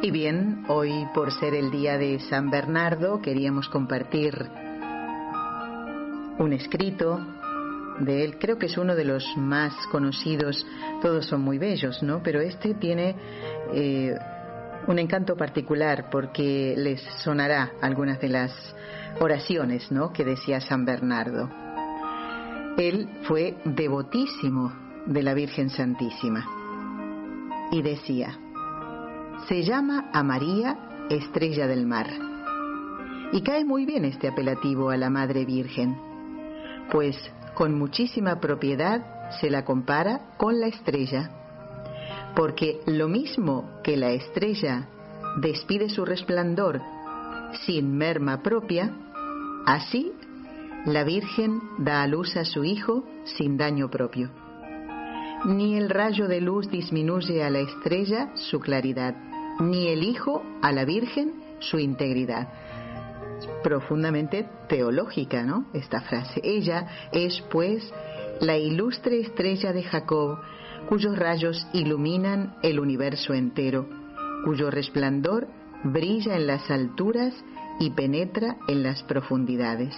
Y bien, hoy por ser el día de San Bernardo queríamos compartir un escrito de él. Creo que es uno de los más conocidos. Todos son muy bellos, ¿no? Pero este tiene un encanto particular porque les sonará algunas de las oraciones, ¿no?, que decía San Bernardo. Él fue devotísimo de la Virgen Santísima y decía: se llama a María Estrella del Mar. Y cae muy bien este apelativo a la Madre Virgen, pues con muchísima propiedad se la compara con la estrella, porque lo mismo que la estrella despide su resplandor sin merma propia, así la Virgen da a luz a su Hijo sin daño propio. Ni el rayo de luz disminuye a la estrella su claridad, ni el Hijo a la Virgen su integridad. Es profundamente teológica, ¿no?, esta frase. Ella es, pues, la ilustre estrella de Jacob, cuyos rayos iluminan el universo entero, cuyo resplandor brilla en las alturas y penetra en las profundidades.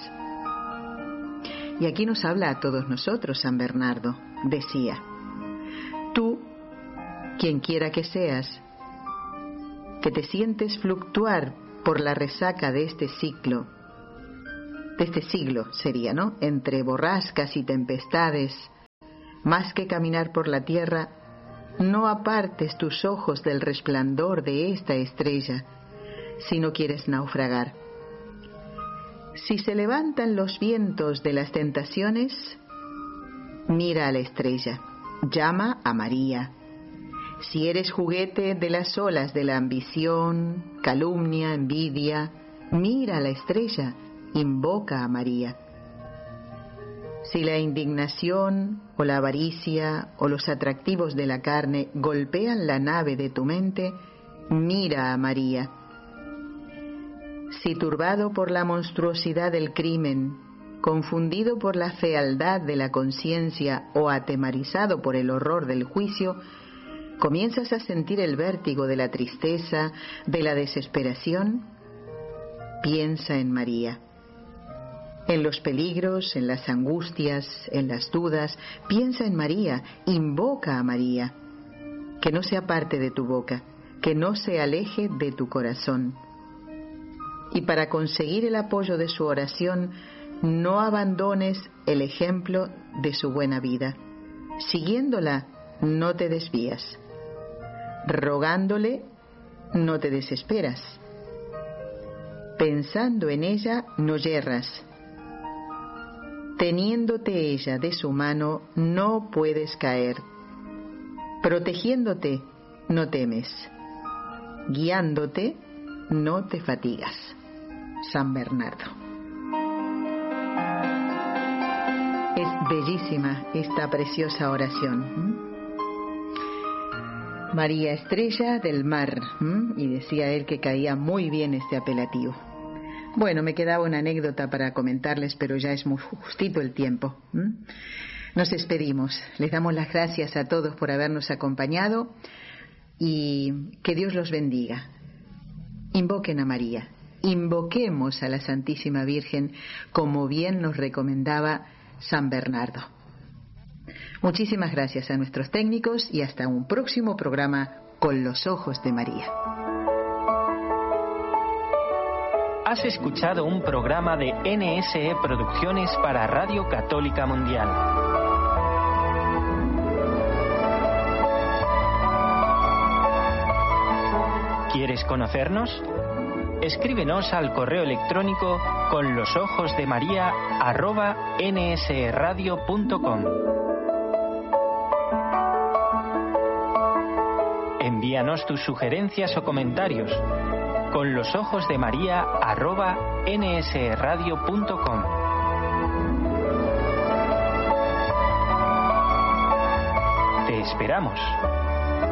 Y aquí nos habla a todos nosotros San Bernardo. Decía: tú, quien quiera que seas, que te sientes fluctuar por la resaca de este siglo sería, ¿no?, entre borrascas y tempestades, más que caminar por la tierra, no apartes tus ojos del resplandor de esta estrella, si no quieres naufragar. Si se levantan los vientos de las tentaciones, mira a la estrella, llama a María. Si eres juguete de las olas de la ambición, calumnia, envidia, mira a la estrella, invoca a María. Si la indignación o la avaricia o los atractivos de la carne golpean la nave de tu mente, mira a María. Si turbado por la monstruosidad del crimen, confundido por la fealdad de la conciencia o atemorizado por el horror del juicio, comienzas a sentir el vértigo de la tristeza, de la desesperación, piensa en María. En los peligros, en las angustias, en las dudas, piensa en María, invoca a María. Que no se aparte de tu boca, que no se aleje de tu corazón. Y para conseguir el apoyo de su oración, no abandones el ejemplo de su buena vida. Siguiéndola, no te desvías. Rogándole, no te desesperas. Pensando en ella, no yerras. Teniéndote ella de su mano, no puedes caer. Protegiéndote, no temes. Guiándote, no te fatigas. San Bernardo. Es bellísima esta preciosa oración. María Estrella del Mar. Y decía él que caía muy bien este apelativo. Bueno, me quedaba una anécdota para comentarles, pero ya es muy justito el tiempo. Nos despedimos. Les damos las gracias a todos por habernos acompañado y que Dios los bendiga. Invoquen a María. Invoquemos a la Santísima Virgen, como bien nos recomendaba San Bernardo. Muchísimas gracias a nuestros técnicos y hasta un próximo programa con los ojos de María. Has escuchado un programa de NSE Producciones para Radio Católica Mundial. ¿Quieres conocernos? Escríbenos al correo electrónico conlosojosdemaria@nsradio.com. Envíanos tus sugerencias o comentarios conlosojosdemaria@nsradio.com. Te esperamos.